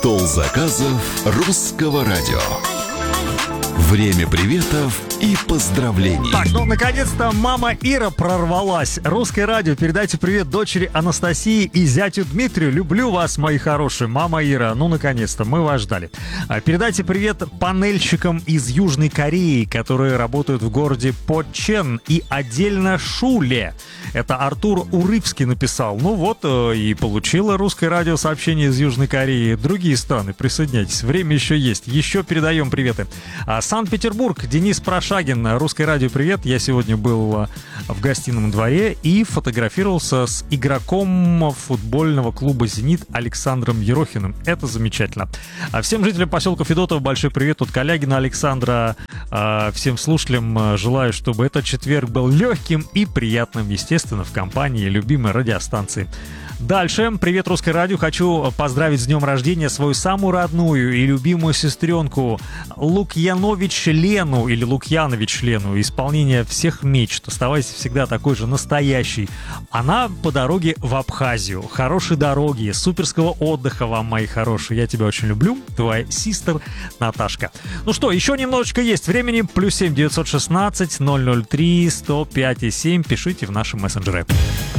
Стол заказов русского радио. Время приветов и поздравлений. Так, ну, наконец-то мама Ира прорвалась. Русское радио, передайте привет дочери Анастасии и зятю Дмитрию. Люблю вас, мои хорошие. Мама Ира, ну, наконец-то, мы вас ждали. Передайте привет панельщикам из Южной Кореи, которые работают в городе Почен, и отдельно Шуле. Это Артур Урывский написал. Ну вот, и получила русское радио сообщение из Южной Кореи. Другие страны, присоединяйтесь, время еще есть. Еще передаем приветы. Санкт-Петербург, Денис Прошагин, русское радио, привет. Я сегодня был в гостином дворе и фотографировался с игроком футбольного клуба «Зенит» Александром Ерохиным. Это замечательно. Всем жителям поселка Федотово большой привет от Калягина Александра. Всем слушателям желаю, чтобы этот четверг был легким и приятным, естественно, в компании любимой радиостанции. Дальше. Привет, русское радио. Хочу поздравить с днем рождения свою самую родную и любимую сестренку Лукьянович Лену, или Лукьянович Лену. Исполнение всех мечт. Оставайся всегда такой же настоящий. Она по дороге в Абхазию. Хорошей дороги, суперского отдыха вам, мои хорошие. Я тебя очень люблю. Твоя сестра Наташка. Ну что, еще немножечко есть времени. +7 916 003 105 7. Пишите в наши мессенджеры.